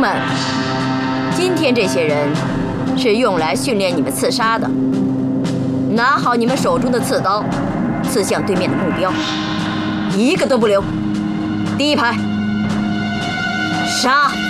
们，今天这些人是用来训练你们刺杀的。拿好你们手中的刺刀，刺向对面的目标，一个都不留。第一排，杀！